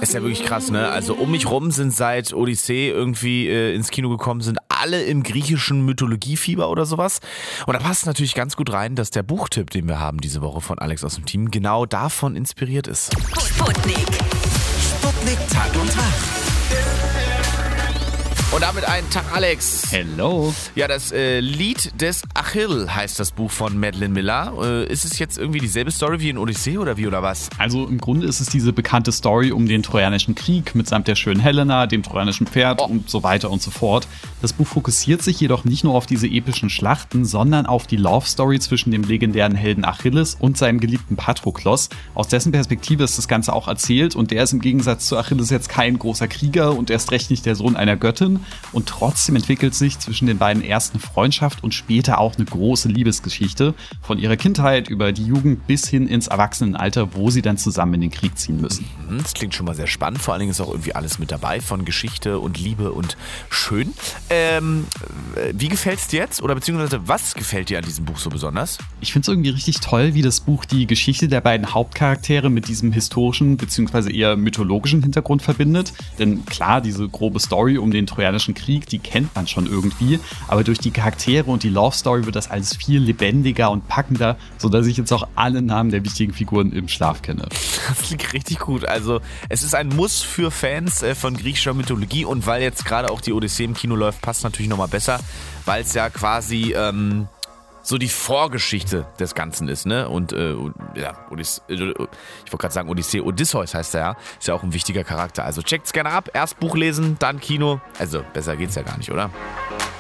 Ist ja wirklich krass, ne? Also um mich rum sind seit Odyssee irgendwie ins Kino gekommen, sind alle im griechischen Mythologiefieber oder sowas. Und da passt natürlich ganz gut rein, dass der Buchtipp, den wir haben diese Woche von Alex aus dem Team, genau davon inspiriert ist. Sputnik. Sputnik Tag und Tag. Und damit einen Tag, Alex. Hello. Ja, das Lied des Achill heißt das Buch von Madeline Miller. Ist es jetzt irgendwie dieselbe Story wie in Odyssee oder wie oder was? Also im Grunde ist es diese bekannte Story um den Trojanischen Krieg mitsamt der schönen Helena, dem trojanischen Pferd und so weiter und so fort. Das Buch fokussiert sich jedoch nicht nur auf diese epischen Schlachten, sondern auf die Love Story zwischen dem legendären Helden Achilles und seinem geliebten Patroklos. Aus dessen Perspektive ist das Ganze auch erzählt und der ist im Gegensatz zu Achilles jetzt kein großer Krieger und erst recht nicht der Sohn einer Göttin. Und trotzdem entwickelt sich zwischen den beiden erst eine Freundschaft und später auch eine große Liebesgeschichte. Von ihrer Kindheit über die Jugend bis hin ins Erwachsenenalter, wo sie dann zusammen in den Krieg ziehen müssen. Das klingt schon mal sehr spannend. Vor allen Dingen ist auch irgendwie alles mit dabei von Geschichte und Liebe und schön. Wie gefällt's dir jetzt? Oder beziehungsweise was gefällt dir an diesem Buch so besonders? Ich finde es irgendwie richtig toll, wie das Buch die Geschichte der beiden Hauptcharaktere mit diesem historischen beziehungsweise eher mythologischen Hintergrund verbindet. Denn klar, diese grobe Story um den Trojanischen Krieg, die kennt man schon irgendwie, aber durch die Charaktere und die Love Story wird das alles viel lebendiger und packender, sodass ich jetzt auch alle Namen der wichtigen Figuren im Schlaf kenne. Das klingt richtig gut. Also es ist ein Muss für Fans von griechischer Mythologie und weil jetzt gerade auch die Odyssee im Kino läuft, passt natürlich nochmal besser, weil es ja quasi so die Vorgeschichte des Ganzen ist, ne? Und ja, ich wollte gerade sagen Odysseus heißt er ja, ist ja auch ein wichtiger Charakter. Also checkt's gerne ab, erst Buch lesen, dann Kino. Also besser geht's ja gar nicht, oder?